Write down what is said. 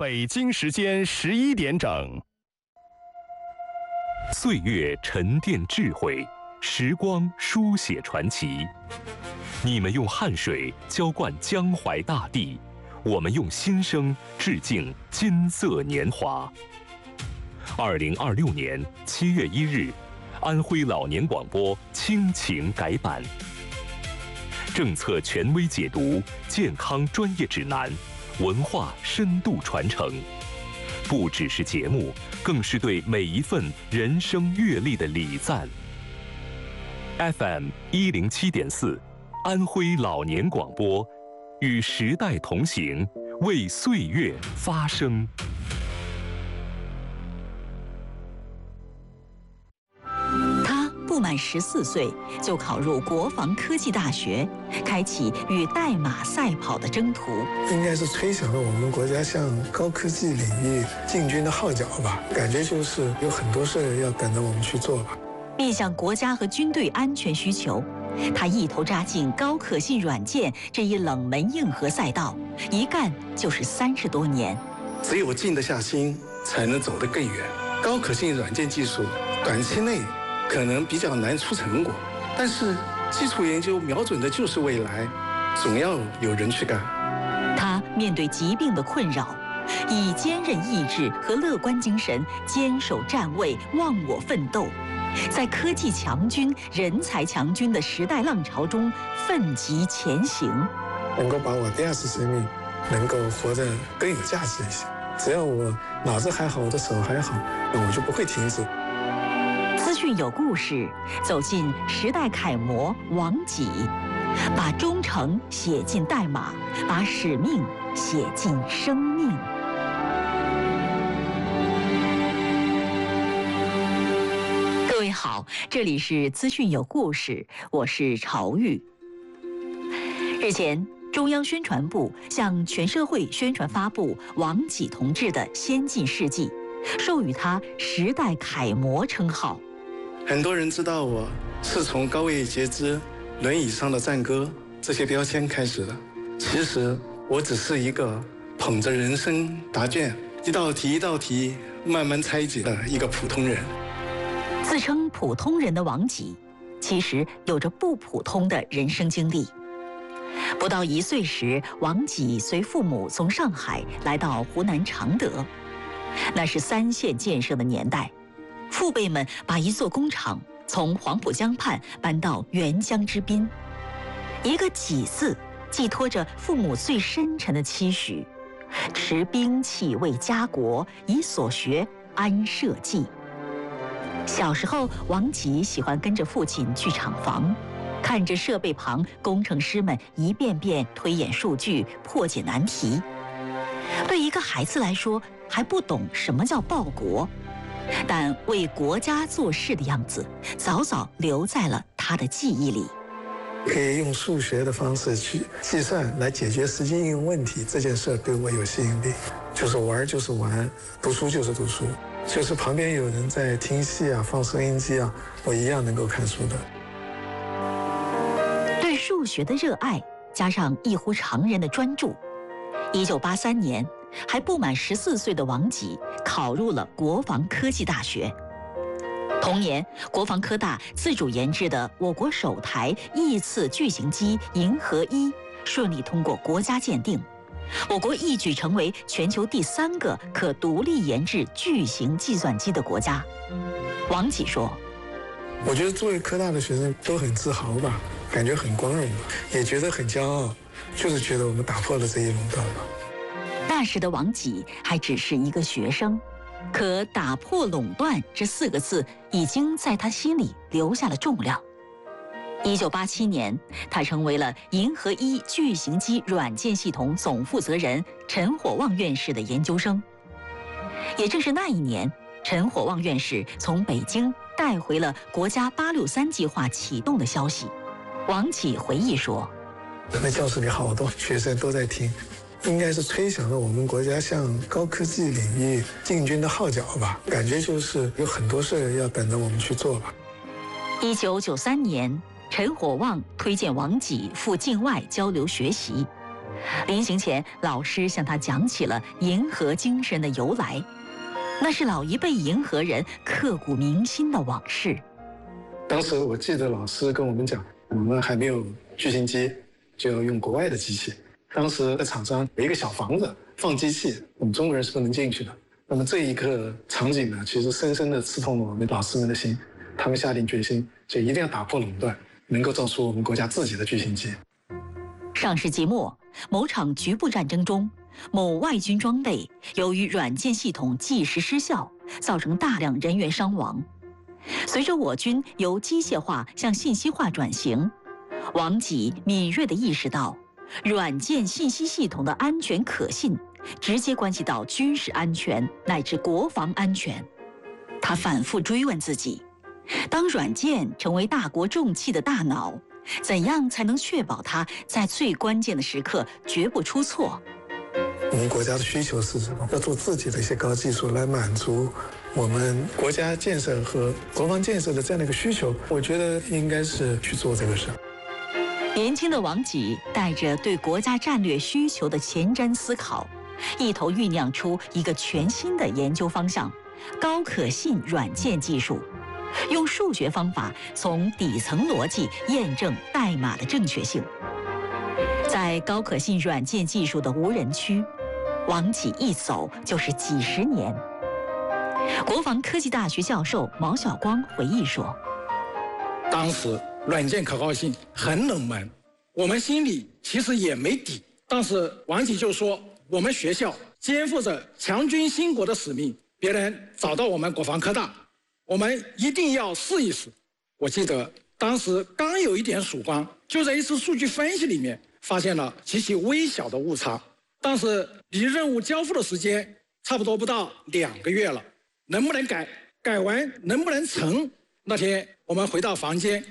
北京时间11点整。 岁月沉淀智慧，时光书写传奇。你们用汗水浇灌江淮大地，我们用心声致敬金色年华。2026年7月1日，安徽老年广播亲情改版，政策权威解读，健康专业指南，文化深度传承。不只是节目，更是对每一份人生阅历的礼赞。FM 107.4，安徽老年广播，与时代同行，为岁月发声。 不满14岁就考入国防科技大学，开启与代码赛跑的征途。 应该是吹响了我们国家向高科技领域进军的号角吧。感觉就是有很多事要等着我们去做吧。 面向国家和军队安全需求，他一头扎进高可信软件这一冷门硬核赛道，一干就是30多年。 只有静得下心，才能走得更远。高可信软件技术短期内可能比较难出成果，但是基础研究瞄准的就是未来，总要有人去干。 他面对疾病的困扰，以坚韧意志和乐观精神坚守站位，忘我奋斗，在科技强军、人才强军的时代浪潮中奋楫前行。 能够把我第二次生命能够活得更有价值一些。只要我脑子还好，我的手还好，那我就不会停止。 资讯有故事，走进时代楷模王己，把忠诚写进代码，把使命写进生命。各位好，这里是资讯有故事，我是朝玉。日前，中央宣传部向全社会宣传发布王己同志的先进事迹，授予他时代楷模称号。 很多人知道我是从高位截肢、轮椅上的战歌这些标签开始的。其实我只是一个捧着人生答卷，一道题一道题慢慢拆解的一个普通人。 自称普通人的王己，其实有着不普通的人生经历。不到1岁时，王己随父母从上海来到湖南常德，那是3线建设的年代。父辈们把一座工厂从黄浦江畔搬到沅江之滨，一个己字寄托着父母最深沉的期许，持兵器为家国，以所学安社稷。小时候，王己喜欢跟着父亲去厂房，看着设备旁工程师们一遍遍推演数据，破解难题。对一个孩子来说，还不懂什么叫报国，但为国家做事的样子，早早留在了他的记忆里。 可以用数学的方式去计算来解决实际应用问题，这件事对我有吸引力。就是玩就是玩，读书就是读书，就是旁边有人在听戏啊、放收音机啊，我一样能够看书的。 对数学的热爱，加上异乎常人的专注，1983年，还不满14岁的王己考入了国防科技大学。同年，国防科大自主研制的我国首台翼次巨型机银河1顺利通过国家鉴定，我国一举成为全球第3个可独立研制巨型计算机的国家。王己说：“ 我觉得作为科大的学生都很自豪吧，感觉很光荣吧，也觉得很骄傲，就是觉得我们打破了这一垄断吧。” 那时的王己还只是一个学生，可打破垄断这4个字已经在他心里留下了重量。1987年，他成为了银河1巨型机软件系统总负责人陈火旺院士的研究生。也正是那一年，陈火旺院士从北京带回了国家863计划启动的消息。王己回忆说：“ 那教室里好多学生都在听。”应该是吹响了我们国家向高科技领域进军的号角吧。感觉就是有很多事要等着我们去做吧。 1993年，陈火旺推荐王己赴境外交流学习， 临行前，老师向他讲起了银河精神的由来，那是老一辈银河人刻骨铭心的往事。 当时我记得老师跟我们讲，我们还没有巨型机，就要用国外的机器。当时在厂商有一个小房子放机器，我们中国人是不能进去的。那么这一刻场景呢，其实深深地刺痛了我们老师们的心。他们下定决心，就一定要打破垄断，能够造出我们国家自己的巨型机。 上世纪末，某场局部战争中，某外军装备由于软件系统计时失效，造成大量人员伤亡。随着我军由机械化向信息化转型，王济敏锐地意识到，软件信息系统的安全可信，直接关系到军事安全乃至国防安全。他反复追问自己，当软件成为大国重器的大脑，怎样才能确保它在最关键的时刻绝不出错？ 我们国家的需求是什么？要做自己的一些高技术来满足我们国家建设和国防建设的这样的一个需求。我觉得应该是去做这个事。 年轻的王济带着对国家战略需求的前瞻思考，一头酝酿出一个全新的研究方向——高可信软件技术。用数学方法从底层逻辑验证代码的正确性。在高可信软件技术的无人区，王济一走就是几十年。国防科技大学教授毛晓光回忆说：“ 当时软件可靠性很冷门，我们心里其实也没底。当时王济就说，我们学校肩负着强军兴国的使命，别人找到我们国防科大，我们一定要试一试。我记得当时刚有一点曙光，就在一次数据分析里面发现了极其微小的误差。当时离任务交付的时间差不多不到2个月了，能不能改？改完能不能成？那天我们回到房间，